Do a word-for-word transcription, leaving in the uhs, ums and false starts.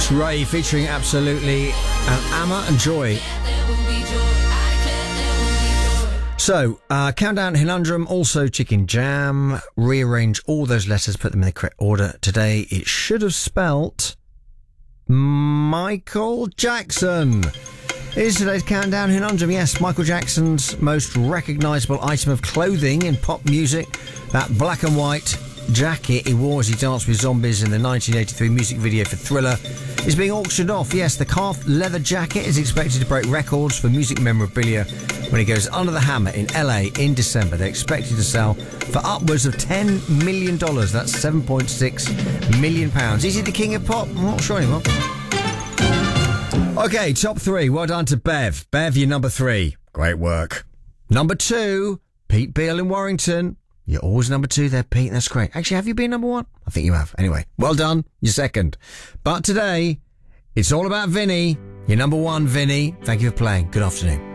That's Ray featuring Absolutely and Amma and Joy. So, uh, Countdown Conundrum, also Chicken Jam. Rearrange all those letters, put them in the correct order. Today, it should have spelt Michael Jackson. Is today's Countdown Conundrum. Yes, Michael Jackson's most recognisable item of clothing in pop music, that black and white jacket he wore as he danced with zombies in the nineteen eighty-three music video for Thriller, is being auctioned off. Yes, the calf leather jacket is expected to break records for music memorabilia when he goes under the hammer in L A in December. They're expected to sell for upwards of ten million dollars. That's seven point six million pounds. Is he the king of pop? I'm not sure anymore. Okay, top three. Well done to Bev. Bev, you're number three. Great work. Number two, Pete Beale in Warrington. You're always number two there, Pete. That's great. Actually, have you been number one? I think you have. Anyway, well done. You're second. But today, it's all about Vinny. You're number one, Vinny. Thank you for playing. Good afternoon.